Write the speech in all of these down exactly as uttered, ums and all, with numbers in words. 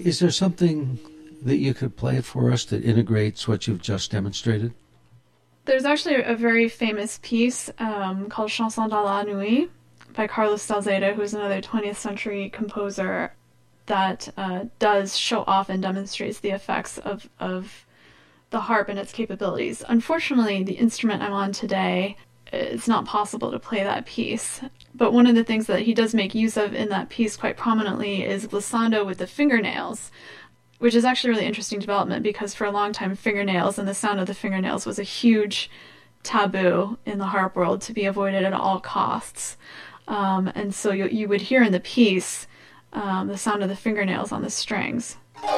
Is there something that you could play for us that integrates what you've just demonstrated? There's actually a very famous piece um, called Chanson dans la nuit by Carlos Salcedo, who's another twentieth century composer that uh, does show off and demonstrates the effects of, of the harp and its capabilities. Unfortunately, the instrument I'm on today, it's not possible to play that piece. But one of the things that he does make use of in that piece quite prominently is glissando with the fingernails, which is actually a really interesting development because for a long time fingernails and the sound of the fingernails was a huge taboo in the harp world to be avoided at all costs. Um, and so you, you would hear in the piece um, the sound of the fingernails on the strings.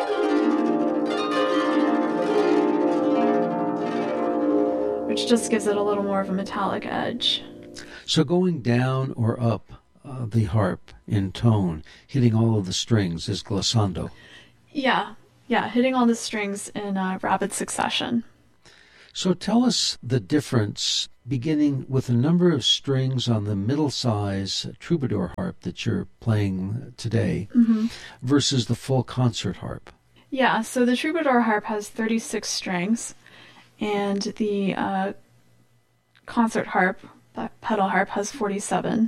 Which just gives it a little more of a metallic edge. So going down or up uh, the harp in tone, hitting all of the strings is glissando. Yeah, yeah, hitting all the strings in uh, rapid succession. So tell us the difference, beginning with the number of strings on the middle-size troubadour harp that you're playing today mm-hmm. versus the full concert harp. Yeah, so the troubadour harp has thirty-six strings, and the uh, concert harp, the pedal harp, has forty-seven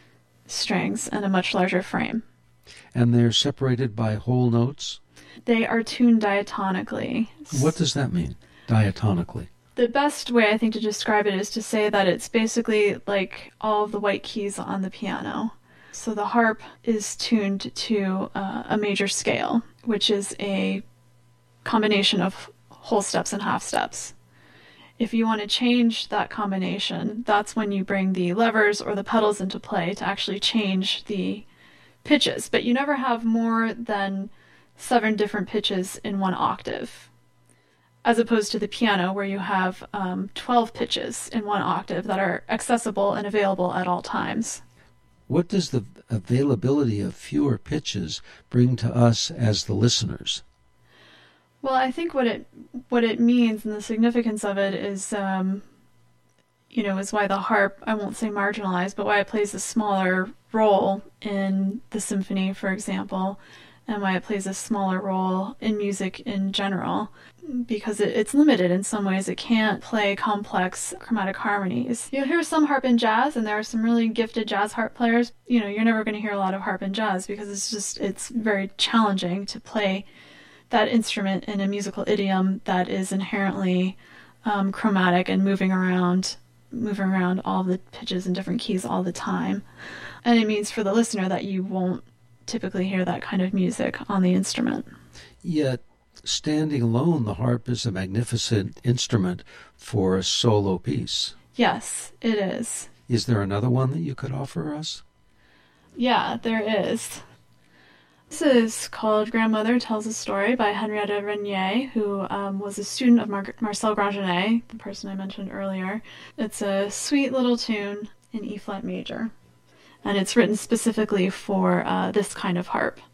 strings and a much larger frame. And they're separated by whole notes? They are tuned diatonically. What does that mean, diatonically? The best way, I think, to describe it is to say that it's basically like all of the white keys on the piano. So the harp is tuned to uh, a major scale, which is a combination of whole steps and half steps. If you want to change that combination, that's when you bring the levers or the pedals into play to actually change the pitches. But you never have more than seven different pitches in one octave, as opposed to the piano where you have um, twelve pitches in one octave that are accessible and available at all times. What does the availability of fewer pitches bring to us as the listeners? Well, I think what it what it means and the significance of it is, um, you know, is why the harp, I won't say marginalized, but why it plays a smaller role in the symphony, for example, and why it plays a smaller role in music in general, because it, it's limited in some ways. It can't play complex chromatic harmonies. You'll hear some harp in jazz, and there are some really gifted jazz harp players. You know, you're never going to hear a lot of harp in jazz because it's just, it's very challenging to play that instrument in a musical idiom that is inherently um, chromatic and moving around, moving around all the pitches and different keys all the time. And it means for the listener that you won't typically hear that kind of music on the instrument. Yet, standing alone, the harp is a magnificent instrument for a solo piece. Yes, it is. Is there another one that you could offer us? Yeah, there is. This is called Grandmother Tells a Story by Henrietta Renier, who um, was a student of Mar- Marcel Grangenet, the person I mentioned earlier. It's a sweet little tune in E-flat major, and it's written specifically for uh, this kind of harp.